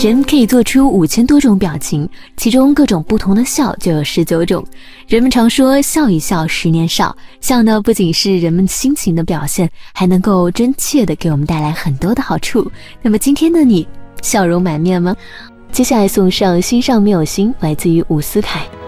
人可以做出5000多种表情，其中各种不同的笑就有19种。人们常说笑一笑10年少，笑呢不仅是人们心情的表现，还能够真切的给我们带来很多的好处。那么今天的你笑容满面吗？接下来送上心上没有心，来自于伍思凯。